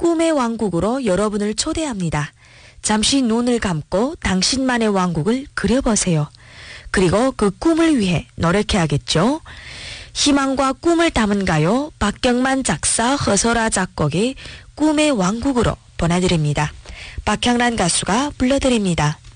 꿈의 왕국으로 여러분을 초대합니다. 잠시 눈을 감고 당신만의 왕국을 그려보세요. 그리고 그 꿈을 위해 노력해야겠죠. 희망과 꿈을 담은 가요 박경만 작사 허설아 작곡의 꿈의 왕국으로 보내드립니다. 박향란 가수가 불러드립니다.